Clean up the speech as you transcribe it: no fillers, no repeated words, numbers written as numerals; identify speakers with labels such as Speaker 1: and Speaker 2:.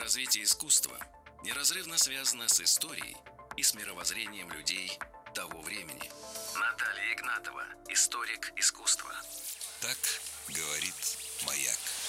Speaker 1: Развитие искусства неразрывно связано с историей и с мировоззрением людей того времени. Наталья Игнатова, историк искусства.
Speaker 2: Так говорит «Маяк».